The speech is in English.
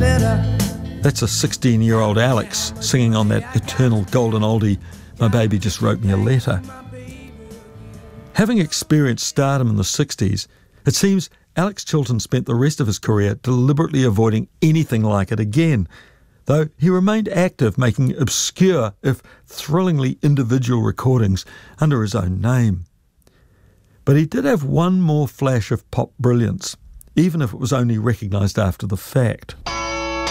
That's a 16-year-old Alex singing on that eternal golden oldie, My Baby Just Wrote Me a Letter. Having experienced stardom in the 60s, it seems Alex Chilton spent the rest of his career deliberately avoiding anything like it again, though he remained active, making obscure, if thrillingly individual recordings under his own name. But he did have one more flash of pop brilliance, even if it was only recognised after the fact.